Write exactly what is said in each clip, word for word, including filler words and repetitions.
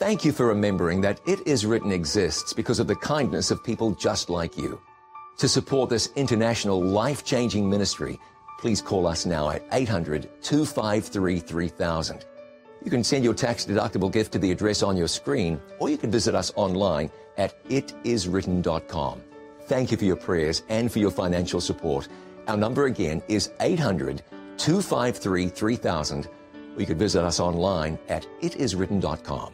Thank you for remembering that It Is Written exists because of the kindness of people just like you. To support this international life-changing ministry, please call us now at eight hundred, two five three, three thousand. You can send your tax-deductible gift to the address on your screen, or you can visit us online at it is written dot com. Thank you for your prayers and for your financial support. Our number again is eight hundred, two five three, three thousand, or you can visit us online at it is written dot com.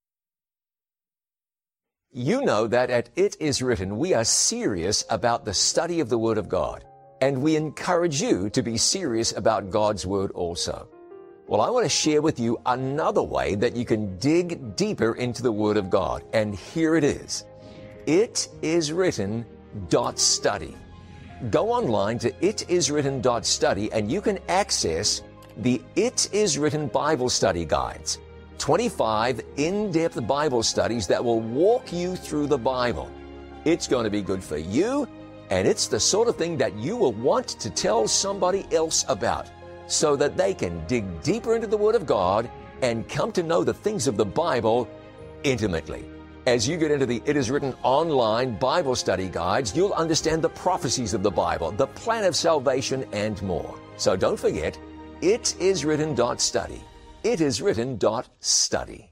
You know that at It Is Written, we are serious about the study of the Word of God, and we encourage you to be serious about God's Word also. Well, I want to share with you another way that you can dig deeper into the Word of God, and here it is. it is written dot study. Go online to it is written dot study and you can access the It Is Written Bible Study Guides, twenty-five in-depth Bible studies that will walk you through the Bible. It's going to be good for you, and it's the sort of thing that you will want to tell somebody else about, so that they can dig deeper into the Word of God and come to know the things of the Bible intimately. As you get into the It Is Written online Bible study guides, you'll understand the prophecies of the Bible, the plan of salvation, and more. So don't forget, it is written dot study. it is written dot study.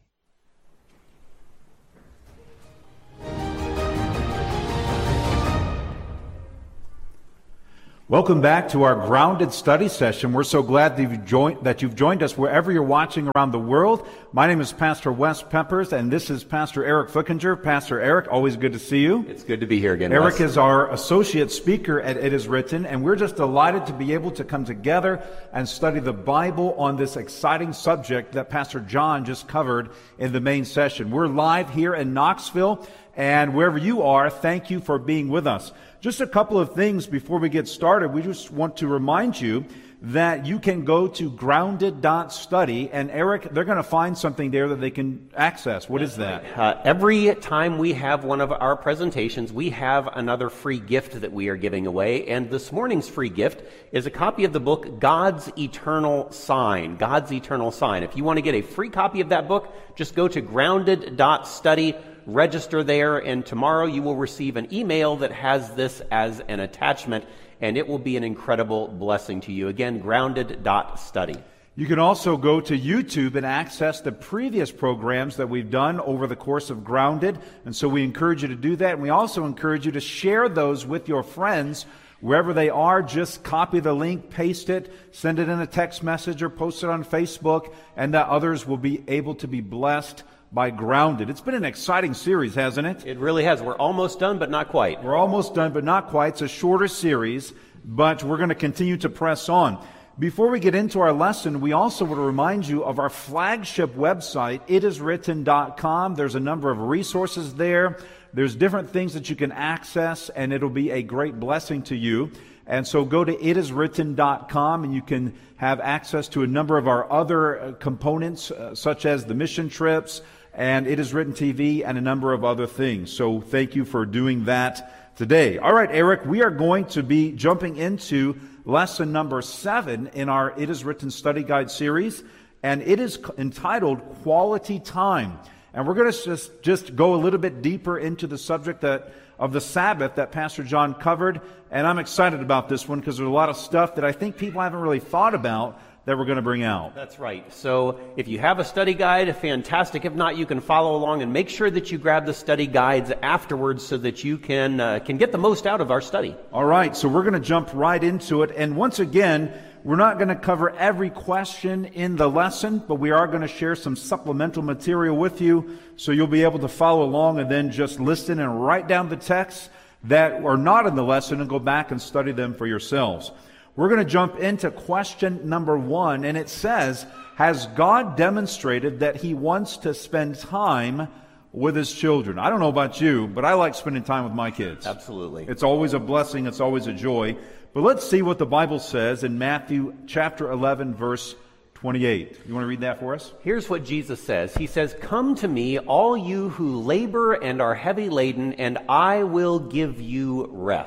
Welcome back to our Grounded Study Session. We're so glad that you've, joined, that you've joined us wherever you're watching around the world. My name is Pastor Wes Peppers, and this is Pastor Eric Flickinger. Pastor Eric, always good to see you. It's good to be here again, Eric Wes. is our associate speaker at It Is Written, and we're just delighted to be able to come together and study the Bible on this exciting subject that Pastor John just covered in the main session. We're live here in Knoxville, and wherever you are, thank you for being with us. Just a couple of things before we get started. We just want to remind you that you can go to grounded dot study, and Eric, they're going to find something there that they can access. What is that? Uh, every time we have one of our presentations, we have another free gift that we are giving away, and this morning's free gift is a copy of the book God's Eternal Sign. God's Eternal Sign. If you want to get a free copy of that book, just go to grounded dot study. Register there, and tomorrow you will receive an email that has this as an attachment, and it will be an incredible blessing to you. Again, grounded dot study. You can also go to YouTube and access the previous programs that we've done over the course of Grounded, and so we encourage you to do that, and we also encourage you to share those with your friends wherever they are. Just copy the link, paste it, send it in a text message, or post it on Facebook, and that others will be able to be blessed by Grounded. It's been an exciting series, hasn't it? It really has. We're almost done, but not quite. We're almost done, but not quite. It's a shorter series, but we're going to continue to press on. Before we get into our lesson, we also want to remind you of our flagship website, it is written dot com. There's a number of resources there. There's different things that you can access, and it'll be a great blessing to you. And so go to it is written dot com, and you can have access to a number of our other components, uh, such as the mission trips, and It Is Written T V, and a number of other things. So thank you for doing that today. All right, Eric, we are going to be jumping into lesson number seven in our It Is Written Study Guide series, and it is entitled Quality Time. And we're going to just, just go a little bit deeper into the subject that of the Sabbath that Pastor John covered, and I'm excited about this one because there's a lot of stuff that I think people haven't really thought about that we're going to bring out. That's right. So if you have a study guide, fantastic. If not, you can follow along, and make sure that you grab the study guides afterwards so that you can uh, can get the most out of our study. All right, so we're going to jump right into it. And once again, we're not going to cover every question in the lesson, but we are going to share some supplemental material with you so you'll be able to follow along and then just listen and write down the texts that are not in the lesson and go back and study them for yourselves. We're going to jump into question number one, and it says, has God demonstrated that He wants to spend time with His children? I don't know about you, but I like spending time with my kids. Absolutely. It's always a blessing. It's always a joy. But let's see what the Bible says in Matthew chapter eleven, verse twenty-eight. You want to read that for us? Here's what Jesus says. He says, "Come to me, all you who labor and are heavy laden, and I will give you rest."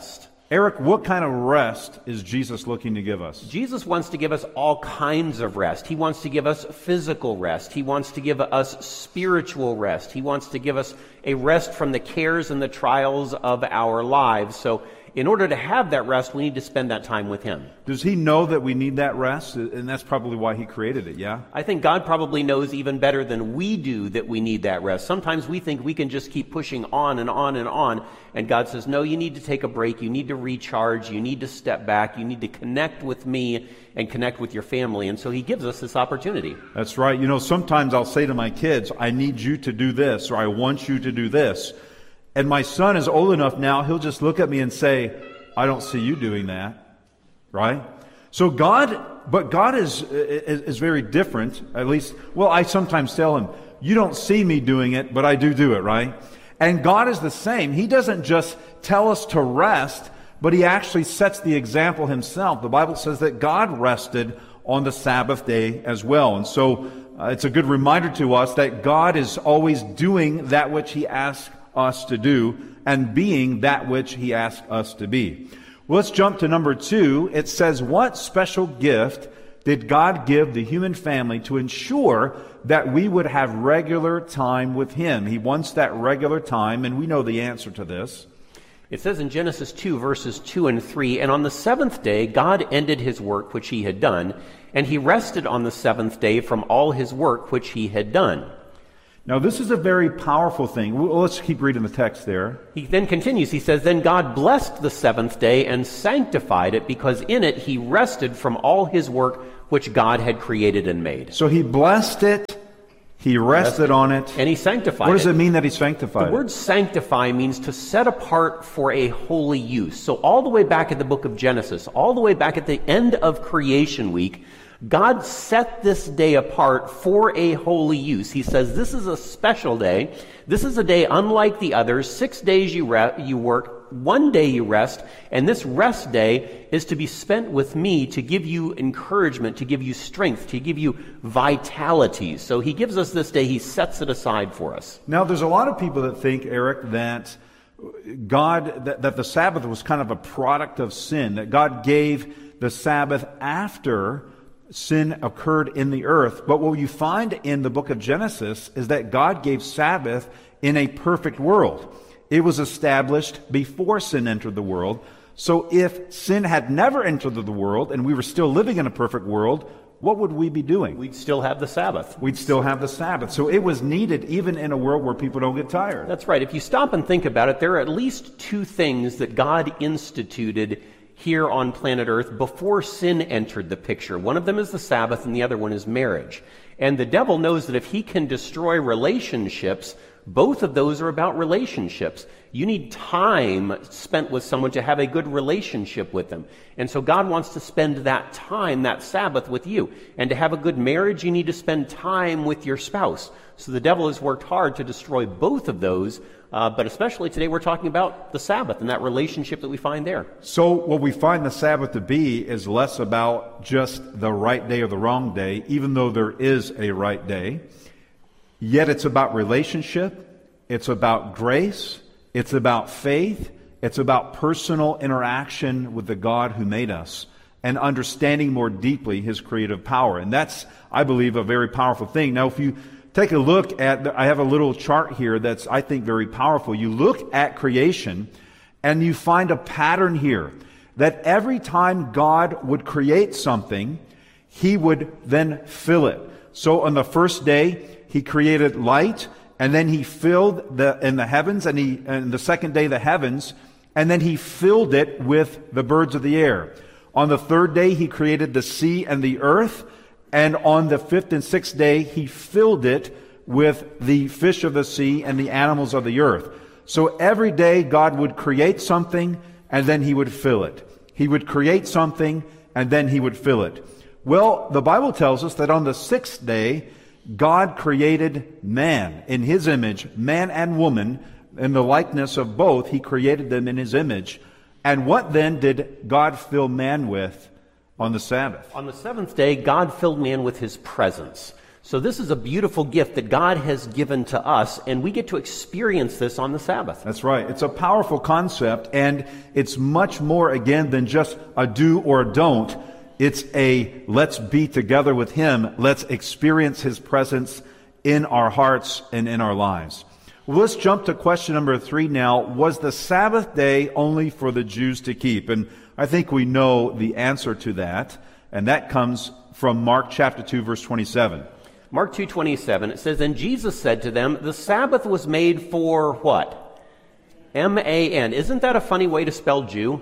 Eric, what kind of rest is Jesus looking to give us? Jesus wants to give us all kinds of rest. He wants to give us physical rest. He wants to give us spiritual rest. He wants to give us a rest from the cares and the trials of our lives. So in order to have that rest, we need to spend that time with Him. Does He know that we need that rest? And that's probably why He created it, yeah? I think God probably knows even better than we do that we need that rest. Sometimes we think we can just keep pushing on and on and on, and God says, no, you need to take a break, you need to recharge, you need to step back, you need to connect with me and connect with your family. And so He gives us this opportunity. That's right. You know, sometimes I'll say to my kids, I need you to do this, or I want you to do this. And my son is old enough now, he'll just look at me and say, I don't see you doing that. Right? So God, but God is, is, is very different. At least, well, I sometimes tell him, you don't see me doing it, but I do do it, right? And God is the same. He doesn't just tell us to rest, but He actually sets the example Himself. The Bible says that God rested on the Sabbath day as well. And so uh, it's a good reminder to us that God is always doing that which He asks us to do and being that which He asks us to be. Well, let's jump to number two. It says, what special gift did God give the human family to ensure that we would have regular time with Him? He wants that regular time, and we know the answer to this. It says in Genesis two, verses two and three, and on the seventh day God ended His work which He had done, and He rested on the seventh day from all His work which He had done. Now, this is a very powerful thing. Well, let's keep reading the text there. He then continues. He says, then God blessed the seventh day and sanctified it, because in it He rested from all His work which God had created and made. So He blessed it, He rested, rested on it, and He sanctified it. What does it mean that He sanctified it? The word sanctify means to set apart for a holy use. So all the way back at the book of Genesis, all the way back at the end of creation week, God set this day apart for a holy use. He says this is a special day. This is a day unlike the others. Six days you re- you work, one day you rest, and this rest day is to be spent with me to give you encouragement, to give you strength, to give you vitality. So He gives us this day. He sets it aside for us. Now, there's a lot of people that think, Eric, that God, that, that the Sabbath was kind of a product of sin, that God gave the Sabbath after sin occurred in the earth. But what you find in the book of Genesis is that God gave Sabbath in a perfect world. It was established before sin entered the world. So if sin had never entered the world and we were still living in a perfect world, what would we be doing? We'd still have the Sabbath. We'd still have the Sabbath. So it was needed even in a world where people don't get tired. That's right. If you stop and think about it, there are at least two things that God instituted here on planet Earth before sin entered the picture. One of them is the Sabbath, and the other one is marriage. And the devil knows that if he can destroy relationships, both of those are about relationships. You need time spent with someone to have a good relationship with them. And so God wants to spend that time, that Sabbath, with you. And to have a good marriage, you need to spend time with your spouse. So the devil has worked hard to destroy both of those. Uh, but especially today, we're talking about the Sabbath and that relationship that we find there. So what we find the Sabbath to be is less about just the right day or the wrong day, even though there is a right day. Yet it's about relationship, it's about grace, it's about faith, it's about personal interaction with the God who made us and understanding more deeply His creative power. And that's, I believe, a very powerful thing. Now, if you take a look at, I have a little chart here that's, I think, very powerful. You look at creation and you find a pattern here that every time God would create something, He would then fill it. So on the first day, He created light, and then He filled the in the heavens, and He and the second day the heavens, and then He filled it with the birds of the air. On the third day, He created the sea and the earth. And on the fifth and sixth day, He filled it with the fish of the sea and the animals of the earth. So every day God would create something and then He would fill it. He would create something and then He would fill it. Well, the Bible tells us that on the sixth day, God created man in His image, man and woman, in the likeness of both. He created them in His image. And what then did God fill man with on the Sabbath? On the seventh day, God filled man with His presence. So this is a beautiful gift that God has given to us, and we get to experience this on the Sabbath. That's right. It's a powerful concept, and it's much more, again, than just a do or a don't. It's a let's be together with Him. Let's experience His presence in our hearts and in our lives. Well, let's jump to question number three now. Was the Sabbath day only for the Jews to keep? And I think we know the answer to that, and that comes from Mark chapter two, verse twenty-seven. Mark two twenty-seven, it says, "And Jesus said to them, the Sabbath was made for" what? M A N. Isn't that a funny way to spell Jew?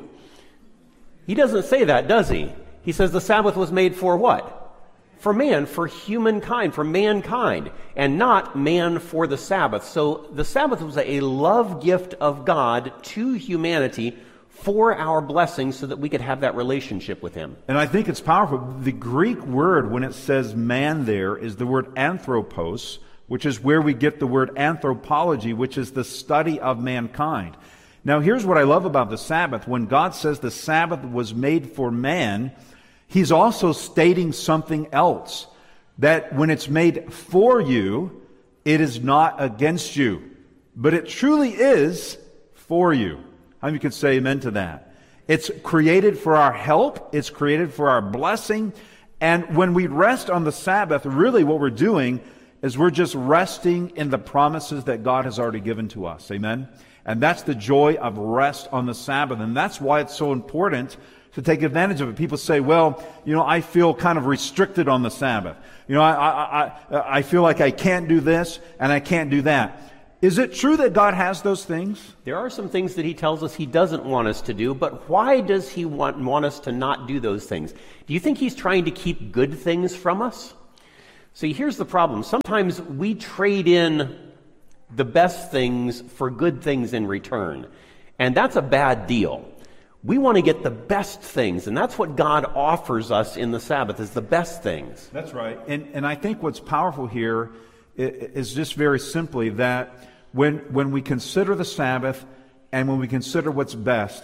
He doesn't say that, does he? He says the Sabbath was made for what? For man, for humankind, for mankind, and not man for the Sabbath. So the Sabbath was a love gift of God to humanity for our blessing so that we could have that relationship with Him. And I think it's powerful. The Greek word, when it says man there, is the word anthropos, which is where we get the word anthropology, which is the study of mankind. Now, here's what I love about the Sabbath. When God says the Sabbath was made for man, He's also stating something else. That when it's made for you, it is not against you. But it truly is for you. How many can say amen to that? It's created for our help. It's created for our blessing. And when we rest on the Sabbath, really what we're doing is we're just resting in the promises that God has already given to us. Amen? And that's the joy of rest on the Sabbath. And that's why it's so important to take advantage of it. People say, well, you know, I feel kind of restricted on the Sabbath. You know, I, I, I, I feel like I can't do this and I can't do that. Is it true that God has those things? There are some things that He tells us He doesn't want us to do, but why does He want, want us to not do those things? Do you think He's trying to keep good things from us? See, here's the problem. Sometimes we trade in the best things for good things in return, and that's a bad deal. We want to get the best things, and that's what God offers us in the Sabbath, is the best things. That's right. And, and I think what's powerful here is just very simply that when, when we consider the Sabbath and when we consider what's best,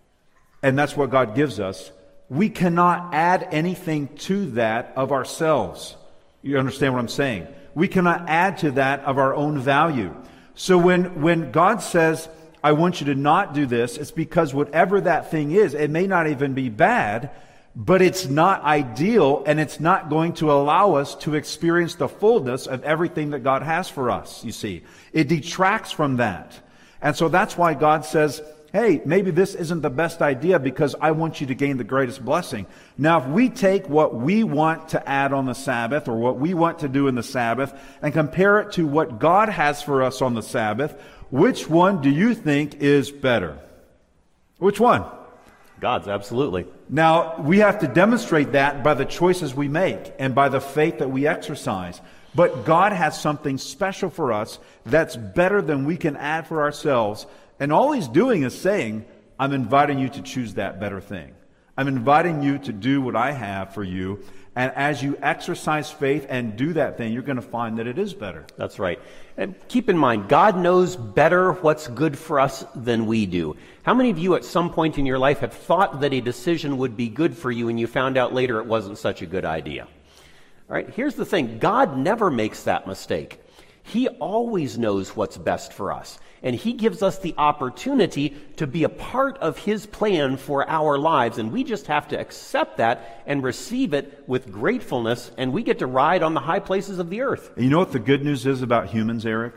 and that's what God gives us, we cannot add anything to that of ourselves. You understand what I'm saying? We cannot add to that of our own value. So when, when God says, I want you to not do this, it's because whatever that thing is, it may not even be bad, but it's not ideal, and it's not going to allow us to experience the fullness of everything that God has for us, you see. It detracts from that. And so that's why God says, hey, maybe this isn't the best idea because I want you to gain the greatest blessing. Now, if we take what we want to add on the Sabbath or what we want to do in the Sabbath and compare it to what God has for us on the Sabbath, which one do you think is better? Which one? God's, absolutely. Now, we have to demonstrate that by the choices we make and by the faith that we exercise. But God has something special for us that's better than we can add for ourselves. And all He's doing is saying, I'm inviting you to choose that better thing. I'm inviting you to do what I have for you. And as you exercise faith and do that thing, you're going to find that it is better. That's right. And keep in mind, God knows better what's good for us than we do. How many of you at some point in your life have thought that a decision would be good for you and you found out later it wasn't such a good idea? All right, here's the thing. God never makes that mistake. He always knows what's best for us. And He gives us the opportunity to be a part of His plan for our lives. And we just have to accept that and receive it with gratefulness. And we get to ride on the high places of the earth. You know what the good news is about humans, Eric?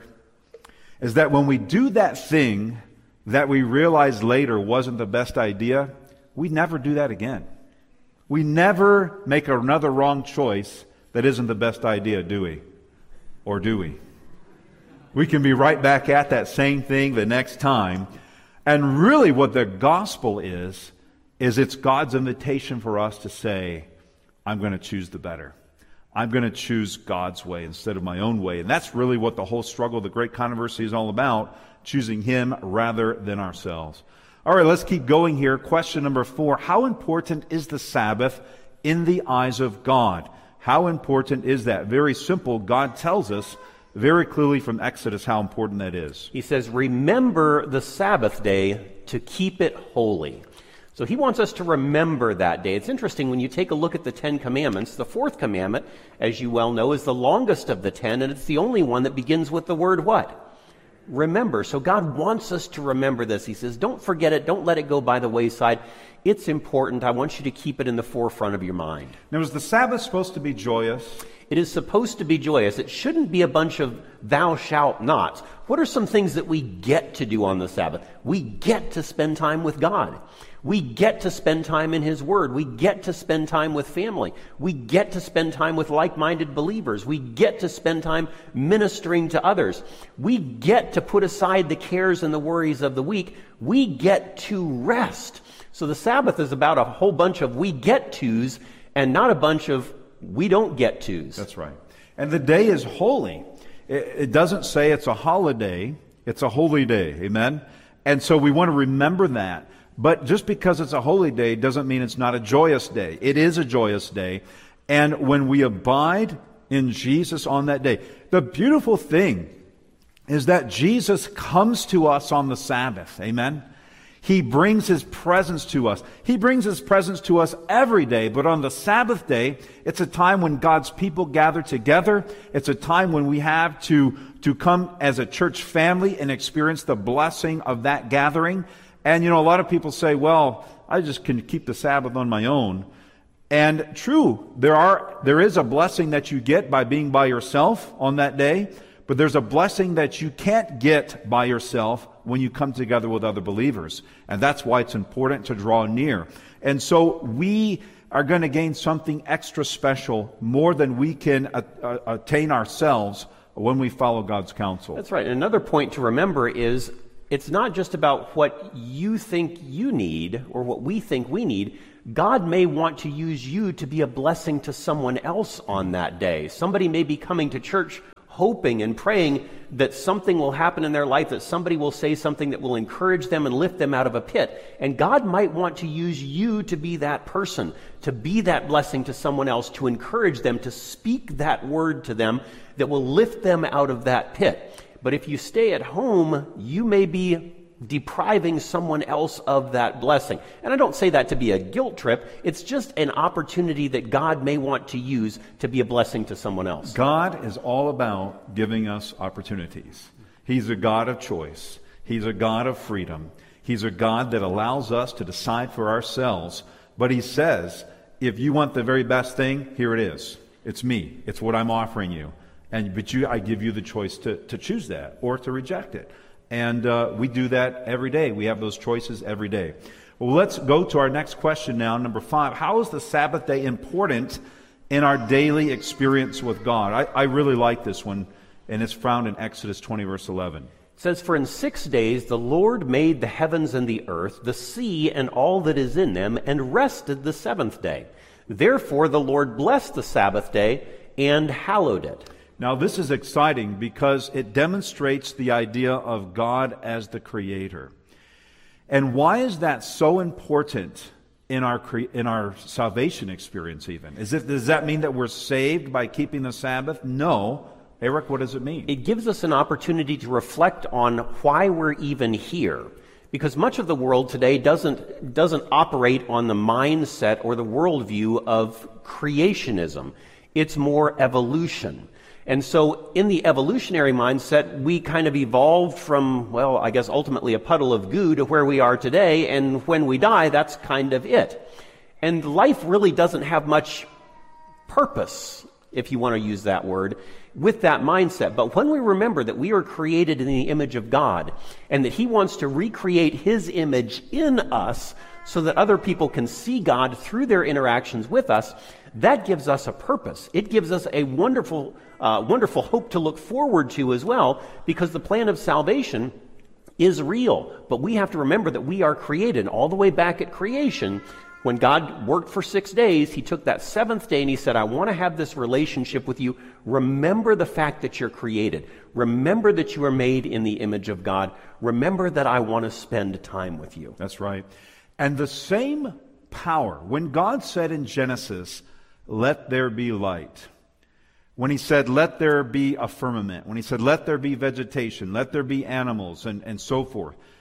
Is that when we do that thing that we realize later wasn't the best idea, we never do that again. We never make another wrong choice that isn't the best idea, do we? Or do we? We can be right back at that same thing the next time. And really what the gospel is, is it's God's invitation for us to say, I'm going to choose the better. I'm going to choose God's way instead of my own way. And that's really what the whole struggle, the great controversy is all about, choosing Him rather than ourselves. All right, let's keep going here. Question number four. How important is the Sabbath in the eyes of God? How important is that? Very simple. God tells us very clearly from Exodus how important that is. He says, remember the Sabbath day to keep it holy. So he wants us to remember that day. It's interesting when you take a look at the Ten Commandments. The fourth commandment, as you well know, is the longest of the ten, and it's the only one that begins with the word what? Remember. So God wants us to remember this. He says, don't forget it. Don't let it go by the wayside. It's important. I want you to keep it in the forefront of your mind. Now, is the Sabbath supposed to be joyous? It is supposed to be joyous. It shouldn't be a bunch of thou shalt nots. What are some things that we get to do on the Sabbath? We get to spend time with God. We get to spend time in His Word. We get to spend time with family. We get to spend time with like-minded believers. We get to spend time ministering to others. We get to put aside the cares and the worries of the week. We get to rest. So the Sabbath is about a whole bunch of we get tos and not a bunch of we don't get tos. That's right. And the day is holy. It, it doesn't say it's a holiday. It's a holy day. Amen? And so we want to remember that. But just because it's a holy day doesn't mean it's not a joyous day. It is a joyous day. And when we abide in Jesus on that day, the beautiful thing is that Jesus comes to us on the Sabbath. Amen? He brings His presence to us. He brings His presence to us every day, but on the Sabbath day, it's a time when God's people gather together. It's a time when we have to, to come as a church family and experience the blessing of that gathering. And, you know, a lot of people say, well, I just can keep the Sabbath on my own. And true, there are there is a blessing that you get by being by yourself on that day, but there's a blessing that you can't get by yourself when you come together with other believers. And that's why it's important to draw near. And so we are going to gain something extra special, more than we can a- a- attain ourselves when we follow God's counsel. That's right. And another point to remember is it's not just about what you think you need or what we think we need. God may want to use you to be a blessing to someone else on that day. Somebody may be coming to church hoping and praying that something will happen in their life, that somebody will say something that will encourage them and lift them out of a pit. And God might want to use you to be that person, to be that blessing to someone else, to encourage them, to speak that word to them that will lift them out of that pit. But if you stay at home, you may be depriving someone else of that blessing. And I don't say that to be a guilt trip. It's just an opportunity that God may want to use to be a blessing to someone else. God is all about giving us opportunities. He's a God of choice. He's a God of freedom. He's a God that allows us to decide for ourselves. But He says, if you want the very best thing, here it is. It's me. It's what I'm offering you. And but you, I give you the choice to, to choose that or to reject it. And uh, we do that every day. We have those choices every day. Well, let's go to our next question now, number five. How is the Sabbath day important in our daily experience with God? I, I really like this one, and it's found in Exodus twenty, verse eleven. It says, "For in six days the Lord made the heavens and the earth, the sea and all that is in them, and rested the seventh day. Therefore the Lord blessed the Sabbath day and hallowed it." Now, this is exciting because it demonstrates the idea of God as the Creator. And why is that so important in our cre- in our salvation experience even? Is it, does that mean that we're saved by keeping the Sabbath? No. Eric, what does it mean? It gives us an opportunity to reflect on why we're even here. Because much of the world today doesn't doesn't operate on the mindset or the worldview of creationism. It's more evolution. And so in the evolutionary mindset, we kind of evolved from, well, I guess ultimately a puddle of goo to where we are today, and when we die, that's kind of it. And life really doesn't have much purpose, if you want to use that word, with that mindset. But when we remember that we are created in the image of God, and that He wants to recreate His image in us so that other people can see God through their interactions with us, that gives us a purpose. It gives us a wonderful, uh, wonderful hope to look forward to as well, because the plan of salvation is real. But we have to remember that we are created. All the way back at creation, when God worked for six days, He took that seventh day and He said, I want to have this relationship with you. Remember the fact that you're created. Remember that you are made in the image of God. Remember that I want to spend time with you. That's right. And the same power, when God said in Genesis, let there be light, when He said, let there be a firmament, when He said, let there be vegetation, let there be animals, and, and so forth,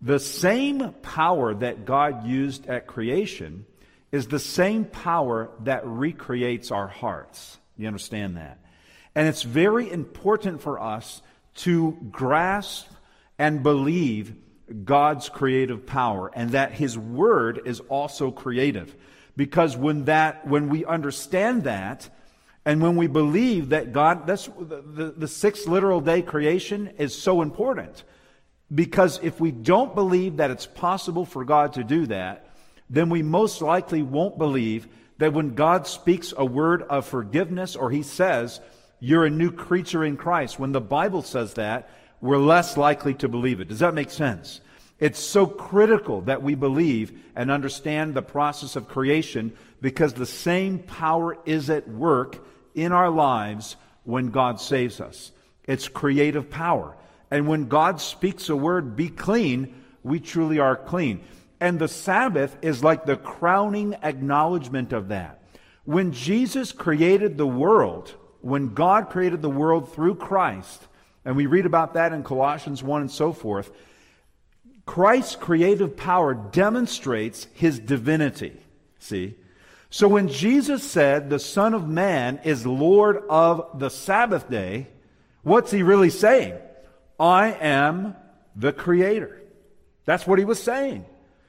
The same power that God used at creation is the same power that recreates our hearts. You understand that? And it's very important for us to grasp and believe God's creative power, and that His Word is also creative. Because when that, when we understand that, and when we believe that God, that's the, the, the sixth literal day creation is so important. Because if we don't believe that it's possible for God to do that, then we most likely won't believe that when God speaks a word of forgiveness, or He says, you're a new creature in Christ, when the Bible says that, we're less likely to believe it. Does that make sense? It's so critical that we believe and understand the process of creation, because the same power is at work in our lives when God saves us. It's creative power. And when God speaks a word, be clean, we truly are clean. And the Sabbath is like the crowning acknowledgement of that. When Jesus created the world, when God created the world through Christ, and we read about that in Colossians one and so forth, Christ's creative power demonstrates His divinity. See? So when Jesus said the Son of Man is Lord of the Sabbath day, what's He really saying? I am the Creator. That's what He was saying.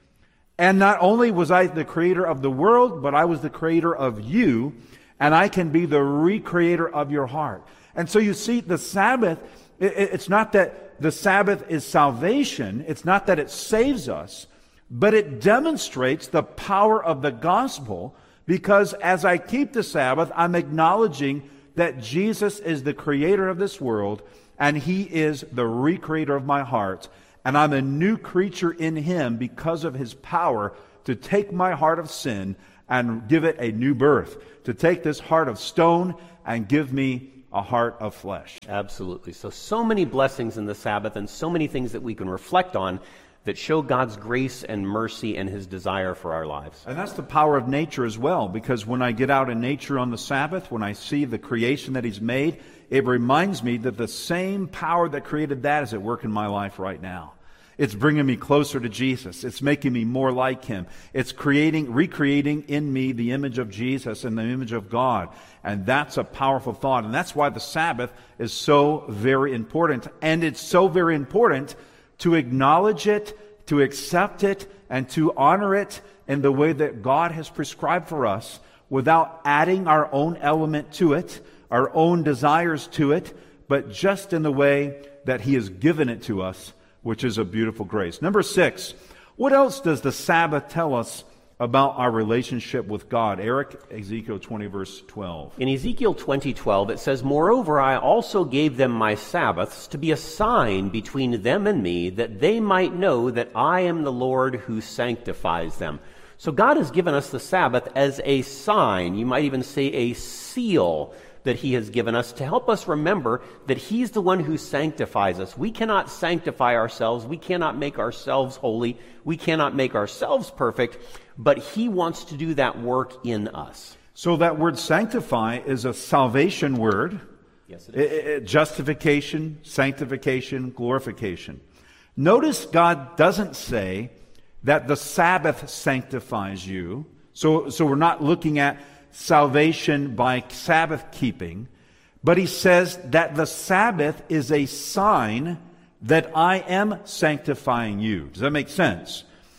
And not only was I the creator of the world, but I was the creator of you, and I can be the recreator of your heart. And so you see, the Sabbath, it's not that the Sabbath is salvation, it's not that it saves us, but it demonstrates the power of the gospel, because as I keep the Sabbath, I'm acknowledging that Jesus is the creator of this world, and He is the recreator of my heart, and I'm a new creature in Him because of His power to take my heart of sin and give it a new birth, to take this heart of stone and give me a heart of flesh. Absolutely. So, so many blessings in the Sabbath, and so many things that we can reflect on that show God's grace and mercy and His desire for our lives. And that's the power of nature as well, because when I get out in nature on the Sabbath, when I see the creation that He's made, it reminds me that the same power that created that is at work in my life right now. It's bringing me closer to Jesus. It's making me more like Him. It's creating, recreating in me the image of Jesus and the image of God. And that's a powerful thought. And that's why the Sabbath is so very important. And it's so very important to acknowledge it, to accept it, and to honor it in the way that God has prescribed for us, without adding our own element to it, our own desires to it, but just in the way that He has given it to us, which is a beautiful grace. Number six, what else does the Sabbath tell us about our relationship with God? Eric, Ezekiel twenty, verse twelve. In Ezekiel twenty, twelve, it says, "Moreover, I also gave them my Sabbaths to be a sign between them and me, that they might know that I am the Lord who sanctifies them." So God has given us the Sabbath as a sign, you might even say a seal, that He has given us to help us remember that He's the one who sanctifies us. We cannot sanctify ourselves. We cannot make ourselves holy. We cannot make ourselves perfect, but He wants to do that work in us. So that word sanctify is a salvation word. Yes, it is. It, it, justification, sanctification, glorification. Notice God doesn't say that the Sabbath sanctifies you. So, so we're not looking at salvation by Sabbath keeping, but He says that the Sabbath is a sign that I am sanctifying you. Does that make sense?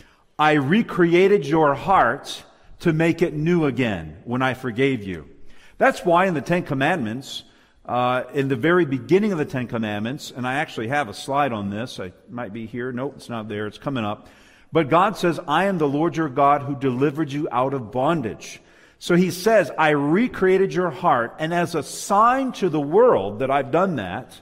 I recreated your heart to make it new again when I forgave you. That's why in the Ten Commandments, uh, in the very beginning of the Ten Commandments, and I actually have a slide on this, I might be here, nope, it's not there, it's coming up, but God says, I am the Lord your God who delivered you out of bondage. So He says, I recreated your heart, and as a sign to the world that I've done that,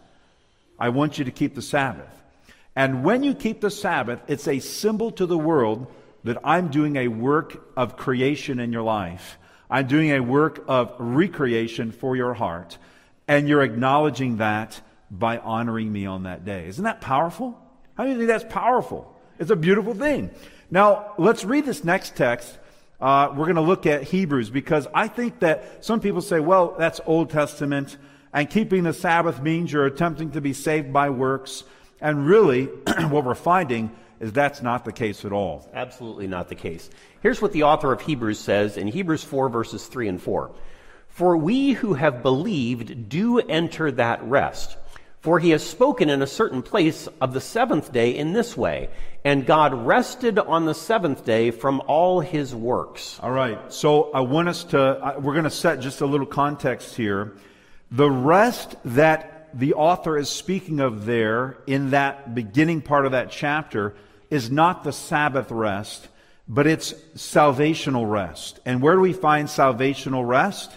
I want you to keep the Sabbath. And when you keep the Sabbath, it's a symbol to the world that I'm doing a work of creation in your life. I'm doing a work of recreation for your heart. And you're acknowledging that by honoring me on that day. Isn't that powerful? How do you think that's powerful? It's a beautiful thing. Now, let's read this next text. Uh, we're going to look at Hebrews, because I think that some people say, well, that's Old Testament, and keeping the Sabbath means you're attempting to be saved by works. And really, what we're finding is that's not the case at all. Absolutely not the case. Here's what the author of Hebrews says in Hebrews four, verses three and four. For we who have believed do enter that rest. For he has spoken in a certain place of the seventh day in this way, and God rested on the seventh day from all his works. All right, so I want us to, we're going to set just a little context here. The rest that the author is speaking of there in that beginning part of that chapter is not the Sabbath rest, but it's salvational rest. And where do we find salvational rest?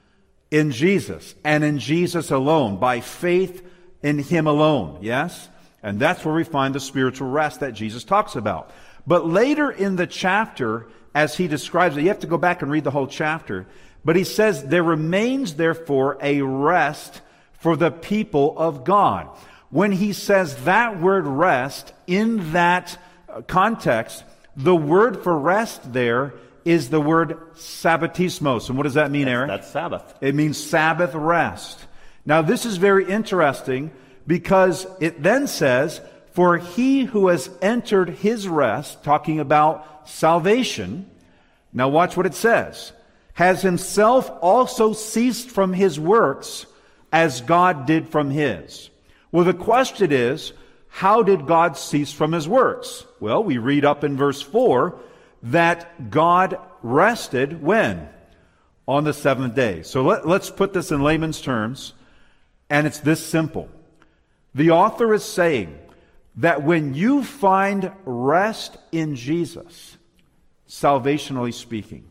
In Jesus, and in Jesus alone, by faith in him alone, yes? And that's where we find the spiritual rest that Jesus talks about. But later in the chapter, as he describes it, you have to go back and read the whole chapter, but he says, there remains therefore a rest for the people of God. When he says that word rest, in that context, the word for rest there is the word sabbatismos. And what does that mean, Eric? That's Sabbath. It means Sabbath rest. Now, this is very interesting because it then says, for he who has entered his rest, talking about salvation, now watch what it says, has himself also ceased from his works as God did from his. Well, the question is, how did God cease from his works? Well, we read up in verse four that God rested when? On the seventh day. So let, let's put this in layman's terms. And it's this simple. The author is saying that when you find rest in Jesus, salvationally speaking,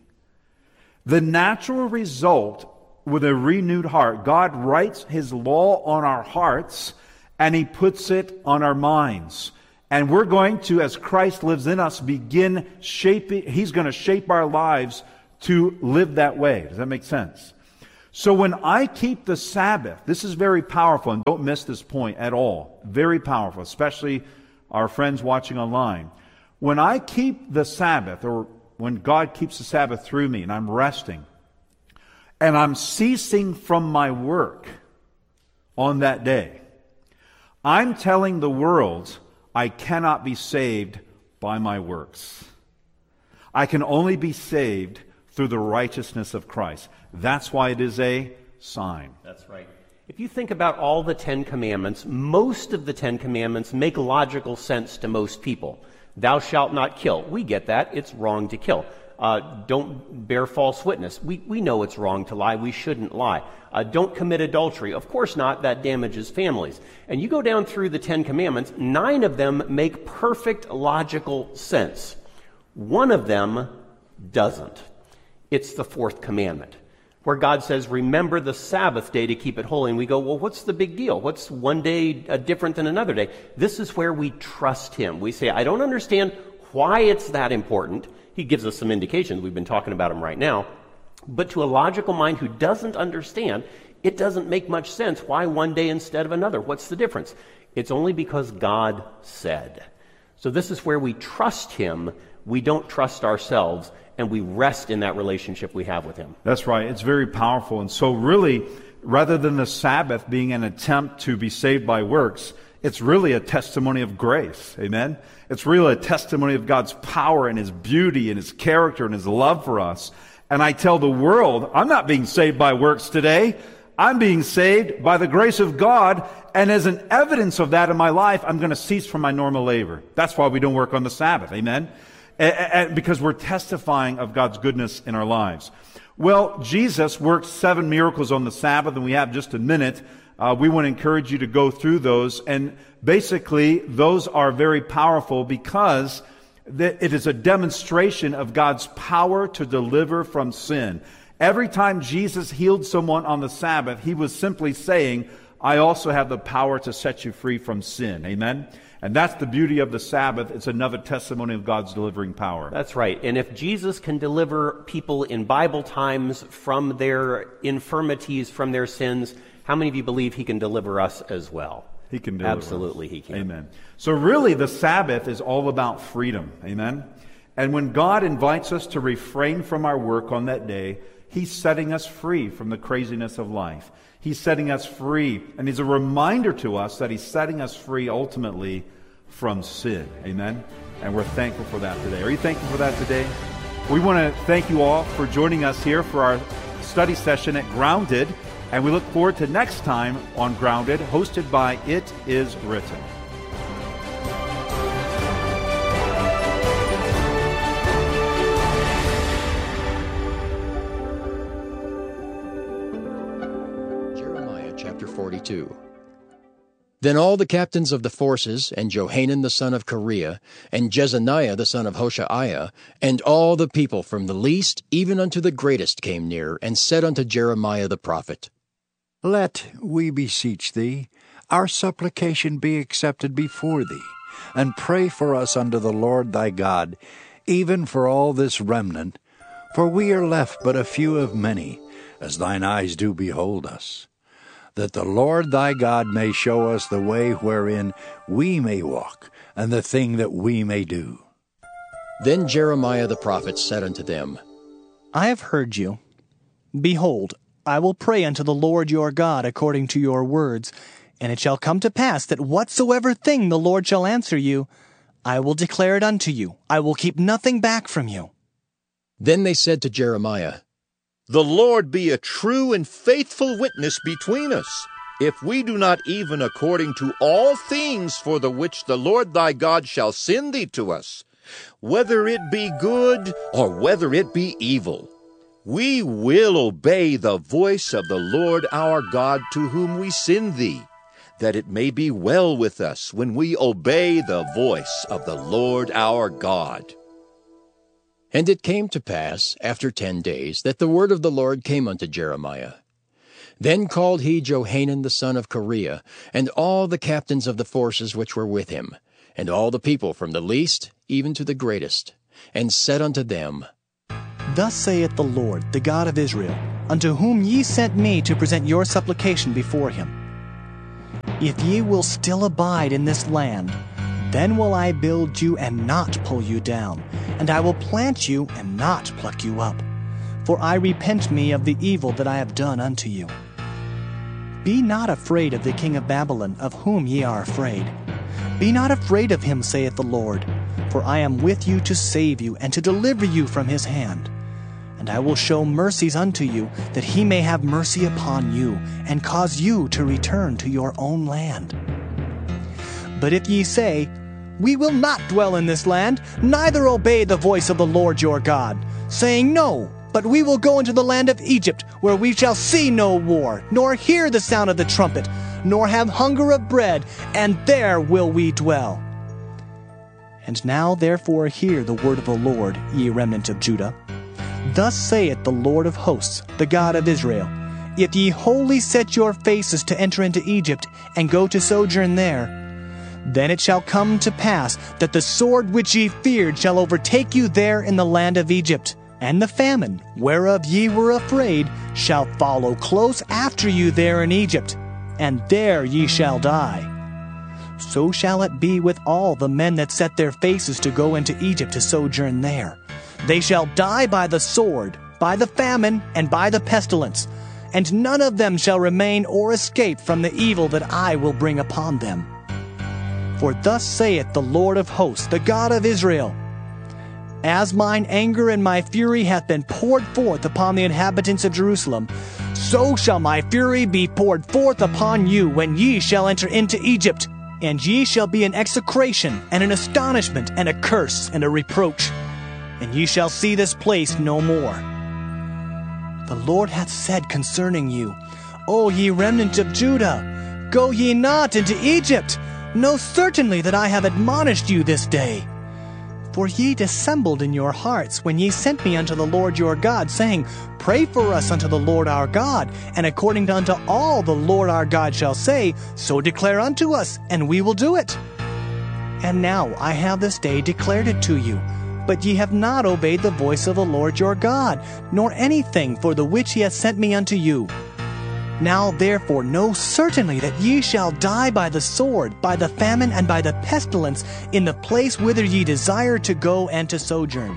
the natural result with a renewed heart, God writes his law on our hearts and he puts it on our minds. And we're going to, as Christ lives in us, begin shaping, he's going to shape our lives to live that way. Does that make sense? So when I keep the Sabbath, this is very powerful, and don't miss this point at all. Very powerful, especially our friends watching online. When I keep the Sabbath, or when God keeps the Sabbath through me, and I'm resting, and I'm ceasing from my work on that day, I'm telling the world I cannot be saved by my works. I can only be saved through the righteousness of Christ. That's why it is a sign. That's right. If you think about all the Ten Commandments, most of the Ten Commandments make logical sense to most people. Thou shalt not kill. We get that. It's wrong to kill. Uh, don't bear false witness. We, we know it's wrong to lie. We shouldn't lie. Uh, don't commit adultery. Of course not. That damages families. And you go down through the Ten Commandments, nine of them make perfect logical sense. One of them doesn't. It's the fourth commandment, where God says, remember the Sabbath day to keep it holy. And we go, well, what's the big deal? What's one day uh, different than another day? This is where we trust him. We say, I don't understand why it's that important. He gives us some indications. We've been talking about them right now. But to a logical mind who doesn't understand, it doesn't make much sense. Why one day instead of another? What's the difference? It's only because God said. So this is where we trust him. We don't trust ourselves. And we rest in that relationship we have with him. That's right. It's very powerful. And so really, rather than the Sabbath being an attempt to be saved by works, it's really a testimony of grace. Amen? It's really a testimony of God's power and his beauty and his character and his love for us. And I tell the world, I'm not being saved by works today. I'm being saved by the grace of God. And as an evidence of that in my life, I'm going to cease from my normal labor. That's why we don't work on the Sabbath. Amen? Because we're testifying of God's goodness in our lives. Well, Jesus worked seven miracles on the Sabbath, and we have just a minute. Uh, we want to encourage you to go through those. And basically, those are very powerful because it is a demonstration of God's power to deliver from sin. Every time Jesus healed someone on the Sabbath, he was simply saying, I also have the power to set you free from sin. Amen? And that's the beauty of the Sabbath. It's another testimony of God's delivering power. That's right. And if Jesus can deliver people in Bible times from their infirmities, from their sins, how many of you believe he can deliver us as well? He can deliver Absolutely, us. he can. Amen. So really, the Sabbath is all about freedom. Amen? And when God invites us to refrain from our work on that day, he's setting us free from the craziness of life. He's setting us free, and he's a reminder to us that he's setting us free ultimately from sin. Amen? And we're thankful for that today. Are you thankful for that today? We want to thank you all for joining us here for our study session at Grounded, and we look forward to next time on Grounded, hosted by It Is Written. Jeremiah chapter forty-two. Then all the captains of the forces, and Johanan the son of Kareah, and Jezaniah the son of Hoshaiah, and all the people from the least even unto the greatest came near, and said unto Jeremiah the prophet, Let, we beseech thee, our supplication be accepted before thee, and pray for us unto the Lord thy God, even for all this remnant, for we are left but a few of many, as thine eyes do behold us, that the Lord thy God may show us the way wherein we may walk, and the thing that we may do. Then Jeremiah the prophet said unto them, I have heard you. Behold, I will pray unto the Lord your God according to your words, and it shall come to pass that whatsoever thing the Lord shall answer you, I will declare it unto you. I will keep nothing back from you. Then they said to Jeremiah, The Lord be a true and faithful witness between us, if we do not even according to all things for the which the Lord thy God shall send thee to us, whether it be good or whether it be evil. We will obey the voice of the Lord our God to whom we send thee, that it may be well with us when we obey the voice of the Lord our God. And it came to pass, after ten days, that the word of the Lord came unto Jeremiah. Then called he Johanan the son of Kareah, and all the captains of the forces which were with him, and all the people from the least even to the greatest, and said unto them, Thus saith the Lord, the God of Israel, unto whom ye sent me to present your supplication before him. If ye will still abide in this land, then will I build you and not pull you down, and I will plant you and not pluck you up. For I repent me of the evil that I have done unto you. Be not afraid of the king of Babylon, of whom ye are afraid. Be not afraid of him, saith the Lord, for I am with you to save you and to deliver you from his hand. And I will show mercies unto you, that he may have mercy upon you, and cause you to return to your own land. But if ye say, We will not dwell in this land, neither obey the voice of the Lord your God, saying, No, but we will go into the land of Egypt, where we shall see no war, nor hear the sound of the trumpet, nor have hunger of bread, and there will we dwell. And now therefore hear the word of the Lord, ye remnant of Judah. Thus saith the Lord of hosts, the God of Israel, If ye wholly set your faces to enter into Egypt, and go to sojourn there, then it shall come to pass that the sword which ye feared shall overtake you there in the land of Egypt, and the famine, whereof ye were afraid, shall follow close after you there in Egypt, and there ye shall die. So shall it be with all the men that set their faces to go into Egypt to sojourn there. They shall die by the sword, by the famine, and by the pestilence, and none of them shall remain or escape from the evil that I will bring upon them. For thus saith the Lord of hosts, the God of Israel, As mine anger and my fury hath been poured forth upon the inhabitants of Jerusalem, so shall my fury be poured forth upon you when ye shall enter into Egypt, and ye shall be an execration, and an astonishment, and a curse, and a reproach, and ye shall see this place no more. The Lord hath said concerning you, O ye remnant of Judah, go ye not into Egypt. Know certainly that I have admonished you this day. For ye dissembled in your hearts when ye sent me unto the Lord your God, saying, Pray for us unto the Lord our God, and according unto all the Lord our God shall say, so declare unto us, and we will do it. And now I have this day declared it to you, but ye have not obeyed the voice of the Lord your God, nor anything for the which he hath sent me unto you. Now therefore know certainly that ye shall die by the sword, by the famine, and by the pestilence, in the place whither ye desire to go and to sojourn.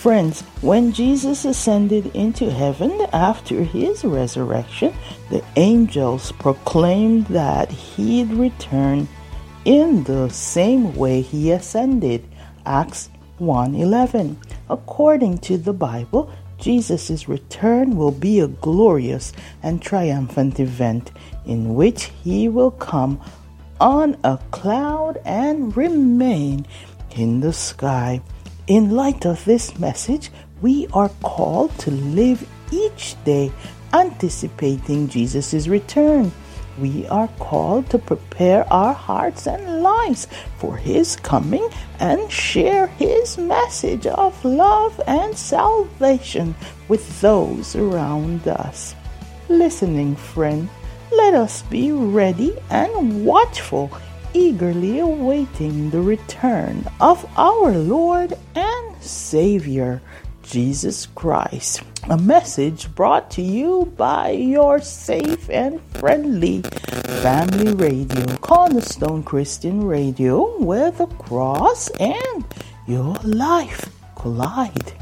Friends, when Jesus ascended into heaven after his resurrection, the angels proclaimed that he'd return in the same way he ascended. Acts one eleven. According to the Bible, Jesus' return will be a glorious and triumphant event in which he will come on a cloud and remain in the sky. In light of this message, we are called to live each day anticipating Jesus' return. We are called to prepare our hearts and lives for his coming and share his message of love and salvation with those around us. Listening friend, let us be ready and watchful, eagerly awaiting the return of our Lord and Savior, Jesus Christ. A message brought to you by your safe and friendly family radio, Cornerstone Christian Radio, where the cross and your life collide.